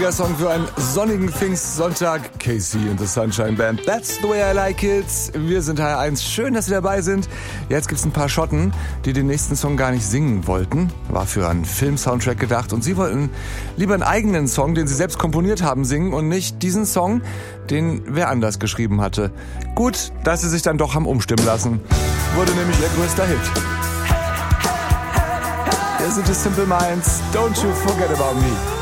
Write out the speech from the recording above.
Der Song für einen sonnigen Pfingstsonntag. Casey und the Sunshine Band. That's the way I like it. Wir sind HR1. Schön, dass Sie dabei sind. Jetzt gibt's ein paar Schotten, die den nächsten Song gar nicht singen wollten. War für einen Film-Soundtrack gedacht. Und sie wollten lieber einen eigenen Song, den sie selbst komponiert haben, singen und nicht diesen Song, den wer anders geschrieben hatte. Gut, dass sie sich dann doch haben umstimmen lassen. Wurde nämlich ihr größter Hit. Hier sind die Simple Minds. Don't you forget about me.